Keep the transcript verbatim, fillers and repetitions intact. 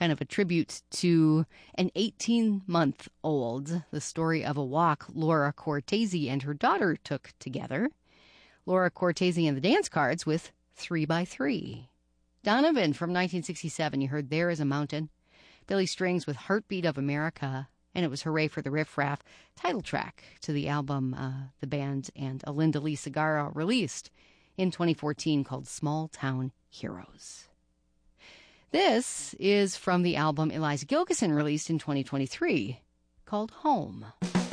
kind of a tribute to an eighteen-month-old, the story of a walk Laura Cortese and her daughter took together. Laura Cortese and the Dance Cards with Three by Three. Donovan from nineteen sixty-seven, you heard There Is a Mountain. Billy Strings with Heartbeat of America, and it was Hooray for the Riff Raff, title track to the album uh, the band and Alinda Lee Segarra released in twenty fourteen called Small Town Heroes. This is from the album Eliza Gilkyson released in twenty twenty-three called Home.